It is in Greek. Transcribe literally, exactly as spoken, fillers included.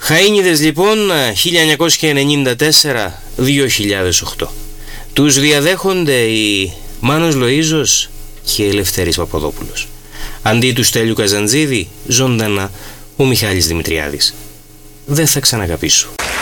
Χαΐνιδες λοιπόν, χίλια εννιακόσια ενενήντα τέσσερα με δύο χιλιάδες οκτώ. Τους διαδέχονται η Μάνος Λοΐζος και η Ελευθέρης Παπαδόπουλος. Αντί του Στέλιου Καζαντζίδη, ζωντανά ο Μιχάλης Δημητριάδης. Δεν θα ξαναγαπήσω.